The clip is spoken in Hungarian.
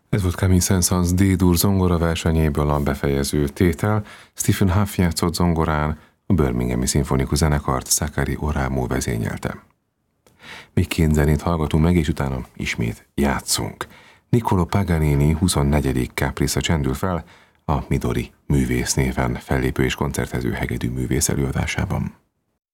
Ez volt Camille Saint-Saëns D-dur zongora versenyéből a befejező tétel. Stephen Huff játszott zongorán, a Birminghami Szimfonikus Zenekart Sakari Oramu vezényelte. Még két zenét hallgatunk meg, és utána ismét játszunk. Niccolò Paganini 24. Caprice csendül fel a Midori művész néven fellépő és koncertező hegedű művész előadásában.